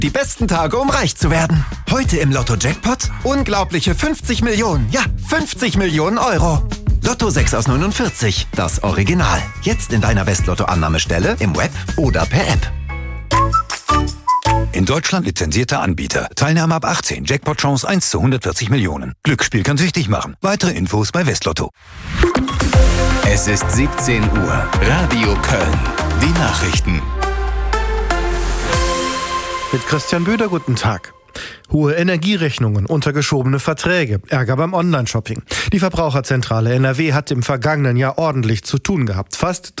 Die besten Tage, um reich zu werden. Heute im Lotto-Jackpot unglaubliche 50 Millionen. Ja, 50 Millionen Euro. Lotto 6 aus 49, das Original. Jetzt in deiner Westlotto-Annahmestelle, im Web oder per App. In Deutschland lizenzierter Anbieter. Teilnahme ab 18. Jackpot-Chance 1 zu 140 Millionen. Glücksspiel kann süchtig machen. Weitere Infos bei Westlotto. Es ist 17 Uhr. Radio Köln. Die Nachrichten. Mit Christian Böder, guten Tag. Hohe Energierechnungen, untergeschobene Verträge, Ärger beim Online-Shopping. Die Verbraucherzentrale NRW hat im vergangenen Jahr ordentlich zu tun gehabt. Fast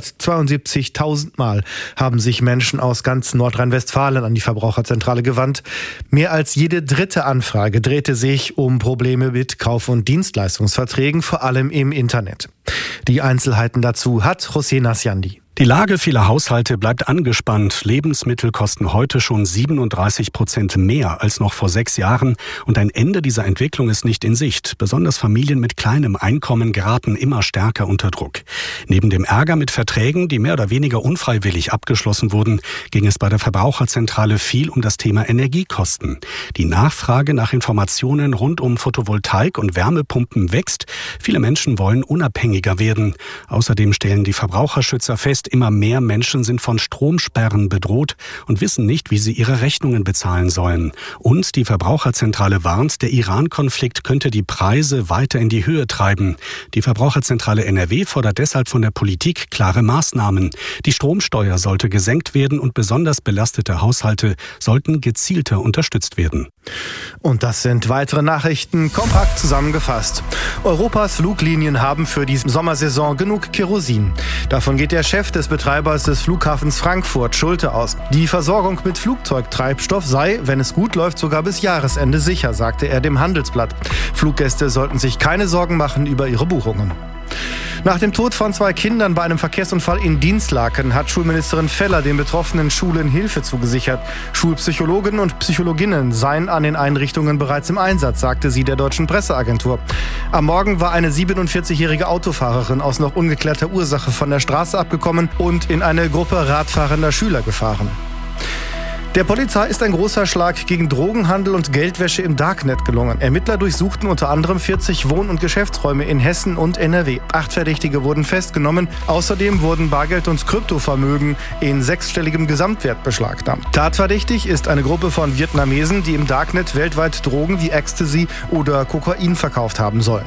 372.000 Mal haben sich Menschen aus ganz Nordrhein-Westfalen an die Verbraucherzentrale gewandt. Mehr als jede dritte Anfrage drehte sich um Probleme mit Kauf- und Dienstleistungsverträgen, vor allem im Internet. Die Einzelheiten dazu hat José Nasciandi. Die Lage vieler Haushalte bleibt angespannt. Lebensmittel kosten heute schon 37% mehr als noch vor 6 Jahren. Und ein Ende dieser Entwicklung ist nicht in Sicht. Besonders Familien mit kleinem Einkommen geraten immer stärker unter Druck. Neben dem Ärger mit Verträgen, die mehr oder weniger unfreiwillig abgeschlossen wurden, ging es bei der Verbraucherzentrale viel um das Thema Energiekosten. Die Nachfrage nach Informationen rund um Photovoltaik und Wärmepumpen wächst. Viele Menschen wollen unabhängiger werden. Außerdem stellen die Verbraucherschützer fest, immer mehr Menschen sind von Stromsperren bedroht und wissen nicht, wie sie ihre Rechnungen bezahlen sollen. Und die Verbraucherzentrale warnt, der Iran-Konflikt könnte die Preise weiter in die Höhe treiben. Die Verbraucherzentrale NRW fordert deshalb von der Politik klare Maßnahmen. Die Stromsteuer sollte gesenkt werden und besonders belastete Haushalte sollten gezielter unterstützt werden. Und das sind weitere Nachrichten, kompakt zusammengefasst. Europas Fluglinien haben für die Sommersaison genug Kerosin. Davon geht der Chef des Betreibers des Flughafens Frankfurt, Schulte, aus. Die Versorgung mit Flugzeugtreibstoff sei, wenn es gut läuft, sogar bis Jahresende sicher, sagte er dem Handelsblatt. Fluggäste sollten sich keine Sorgen machen über ihre Buchungen. Nach dem Tod von 2 Kindern bei einem Verkehrsunfall in Dinslaken hat Schulministerin Feller den betroffenen Schulen Hilfe zugesichert. Schulpsychologen und Psychologinnen seien an den Einrichtungen bereits im Einsatz, sagte sie der deutschen Presseagentur. Am Morgen war eine 47-jährige Autofahrerin aus noch ungeklärter Ursache von der Straße abgekommen und in eine Gruppe radfahrender Schüler gefahren. Der Polizei ist ein großer Schlag gegen Drogenhandel und Geldwäsche im Darknet gelungen. Ermittler durchsuchten unter anderem 40 Wohn- und Geschäftsräume in Hessen und NRW. 8 Verdächtige wurden festgenommen. Außerdem wurden Bargeld und Kryptovermögen in 6-stelligem Gesamtwert beschlagnahmt. Tatverdächtig ist eine Gruppe von Vietnamesen, die im Darknet weltweit Drogen wie Ecstasy oder Kokain verkauft haben sollen.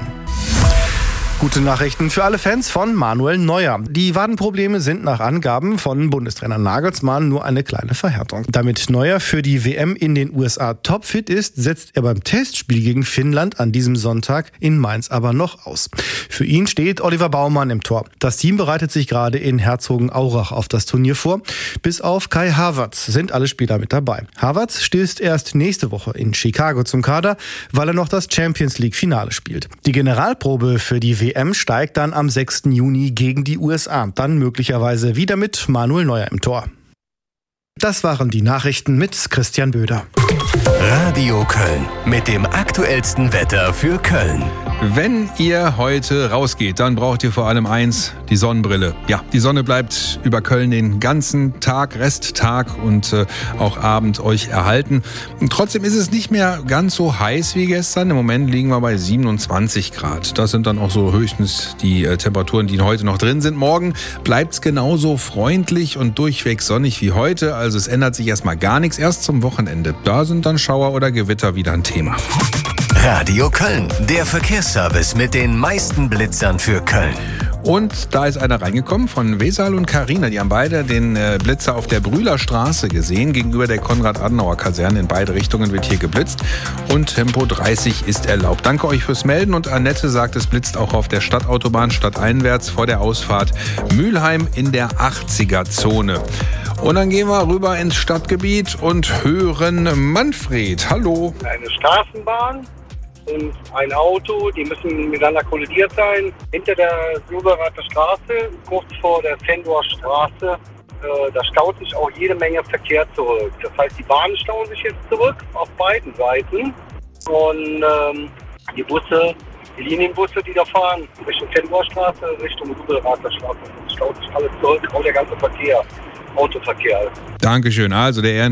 Gute Nachrichten für alle Fans von Manuel Neuer. Die Wadenprobleme sind nach Angaben von Bundestrainer Nagelsmann nur eine kleine Verhärtung. Damit Neuer für die WM in den USA topfit ist, setzt er beim Testspiel gegen Finnland an diesem Sonntag in Mainz aber noch aus. Für ihn steht Oliver Baumann im Tor. Das Team bereitet sich gerade in Herzogenaurach auf das Turnier vor. Bis auf Kai Havertz sind alle Spieler mit dabei. Havertz stößt erst nächste Woche in Chicago zum Kader, weil er noch das Champions-League-Finale spielt. Die Generalprobe für die WM steigt dann am 6. Juni gegen die USA. Dann möglicherweise wieder mit Manuel Neuer im Tor. Das waren die Nachrichten mit Christian Böder. Radio Köln mit dem aktuellsten Wetter für Köln. Wenn ihr heute rausgeht, dann braucht ihr vor allem eins, die Sonnenbrille. Ja, die Sonne bleibt über Köln den ganzen Tag, Resttag und auch Abend euch erhalten. Und trotzdem ist es nicht mehr ganz so heiß wie gestern. Im Moment liegen wir bei 27 Grad. Das sind dann auch so höchstens die Temperaturen, die heute noch drin sind. Morgen bleibt es genauso freundlich und durchweg sonnig wie heute. Also es ändert sich erstmal gar nichts. Erst zum Wochenende. Da sind dann Schauer oder Gewitter wieder ein Thema. Radio Köln, der Verkehrsservice mit den meisten Blitzern für Köln. Und da ist einer reingekommen von Wesal und Carina. Die haben beide den Blitzer auf der Brühler Straße gesehen. Gegenüber der Konrad-Adenauer-Kaserne in beide Richtungen wird hier geblitzt. Und Tempo 30 ist erlaubt. Danke euch fürs Melden. Und Annette sagt, es blitzt auch auf der Stadtautobahn stadteinwärts vor der Ausfahrt Mülheim in der 80er-Zone. Und dann gehen wir rüber ins Stadtgebiet und hören Manfred. Hallo. Eine Straßenbahn und ein Auto, die müssen miteinander kollidiert sein. Hinter der Silberater Straße, kurz vor der Fendor Straße, da staut sich auch jede Menge Verkehr zurück. Das heißt, die Bahnen stauen sich jetzt zurück auf beiden Seiten. Und die Busse, die Linienbusse, die da fahren, Richtung Fendor Straße, Richtung Silberater Straße, staut sich alles zurück, auch der ganze Verkehr, Autoverkehr. Dankeschön. Also der